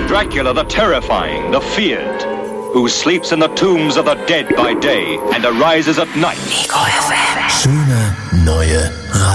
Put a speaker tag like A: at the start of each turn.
A: Dracula the terrifying, the feared, who sleeps in the tombs of the dead by day and arises at night.
B: Ego FM. Schöne neue